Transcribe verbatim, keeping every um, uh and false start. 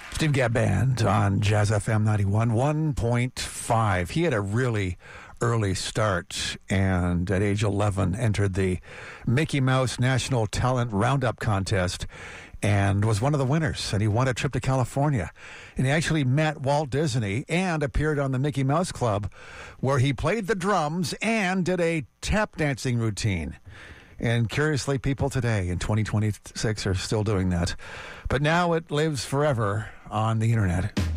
Steve Gadd Band on Jazz F M ninety-one, one point five. He had a really early start and at age eleven entered the Mickey Mouse National Talent Roundup Contest and was one of the winners. And he won a trip to California. And he actually met Walt Disney and appeared on the Mickey Mouse Club where he played the drums and did a tap dancing routine. And curiously, people today in twenty twenty-six are still doing that. But now it lives forever on the internet.